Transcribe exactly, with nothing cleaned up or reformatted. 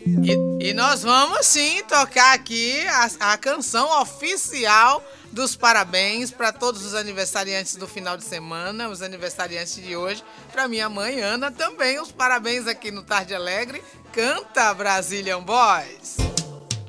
E, e nós vamos sim tocar aqui a, a canção oficial dos parabéns para todos os aniversariantes do final de semana, os aniversariantes de hoje, para minha mãe Ana também, os parabéns aqui no Tarde Alegre. Canta Brazilian Boys!